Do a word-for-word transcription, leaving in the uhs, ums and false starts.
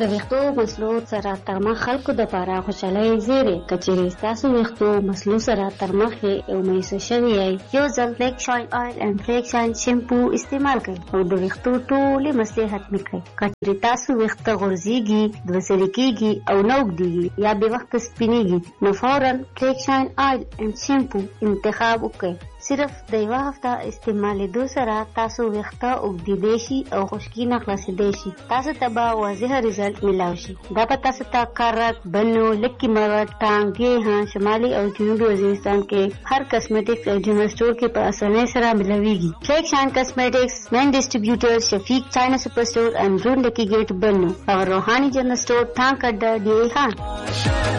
د ویښتو مسلو سره تر مخ خلکو دپاره خوشحالۍ زیری کچېرې ستاسو ویښتو مسلو سره تر مخ یې او میسر شوي یئ یو ځل فلیک شاین آیل اینډ فلیک شاین شیمپو استعمال کړئ او د ویښتو ټولې مسلې ختمې کړئ. کچېرې تاسو ویښته غورځېږي، دوسري کېږي او نه اوږدېږي یا بې وخته سپینېږي نو فوراً فلیک شاین آیل اینډ شیمپو انتخاب وکړئ. صرف د یوه هفته استعمالېدو سره تاسو ویښته اوږدېدی شي او خشکي نه خلاصېدی شي. تاسو ته به واضحه رزلټ میلاو شي. دا به تاسو ته کرک، بنو، لکي مغز، ټانګ، ګیهان، شمالي او جنوبي وزیرستان کې هر کسمیټکس او جنرل سټور کې په اسانۍ سره ملويږي. فلیک شاین کسمیټکس مین ډسټریبیوټر شفیق چاینا سپر سټور اند روډ لکي ګیټ بنو او روحاني جنرل سټور ټانک اډه ډي خان.